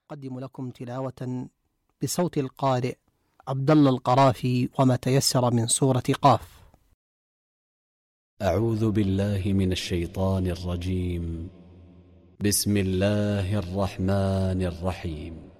أقدم لكم تلاوة بصوت القارئ عبد الله القرافي وما تيسر من سورة قاف. أعوذ بالله من الشيطان الرجيم. بسم الله الرحمن الرحيم.